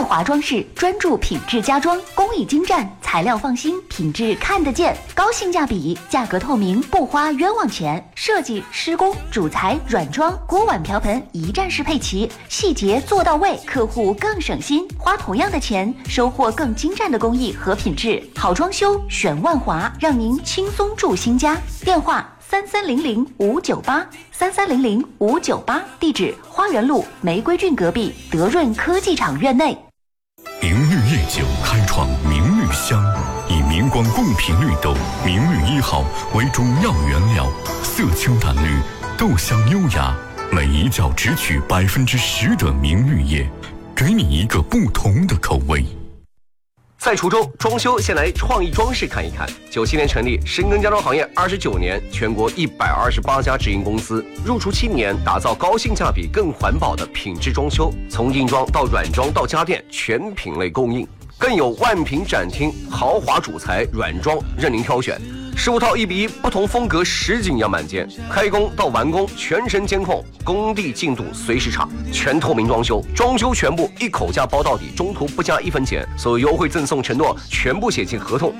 华装饰专注品质家装，工艺精湛，材料放心，品质看得见，高性价比，价格透明，不花冤枉钱。设计、施工、主材、软装、锅碗瓢盆一站式配齐，细节做到位，客户更省心，花同样的钱，收获更精湛的工艺和品质。好装修选万华，让您轻松住新家。电话3300-598，3300-598，地址花园路玫瑰郡隔壁德润科技厂院内。 明绿夜酒开创明绿香，以明光贡品绿豆明绿1号为主要原料，色清淡绿，豆香优雅，每一窖只取10%的明绿叶，给你一个不同的口味。 在滁州装修，先来创意装饰看一看。97年成立，深耕家装行业29年，全国128家直营公司，入驻7年，打造高性价比、更环保的品质装修，从硬装到软装到家电，全品类供应，更有万品展厅，豪华主材、软装任您挑选。15套1:1，不同风格实景样板间，开工到完工全程监控，工地进度随时查，全透明装修，装修全部一口价包到底，中途不加1分钱，所有优惠赠送承诺全部写进合同。